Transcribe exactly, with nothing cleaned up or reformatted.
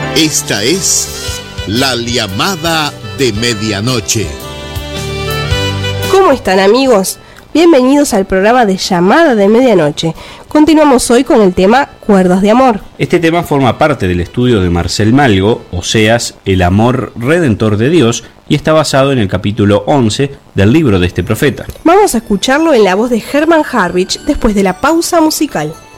Esta es la llamada de medianoche. ¿Cómo están, amigos? Bienvenidos al programa de Llamada de Medianoche. Continuamos hoy con el tema Cuerdas de Amor. Este tema forma parte del estudio de Marcel Malgo, Oseas, el amor redentor de Dios, y está basado en el capítulo once del libro de este profeta. Vamos a escucharlo en la voz de Herman Harwich después de la pausa musical.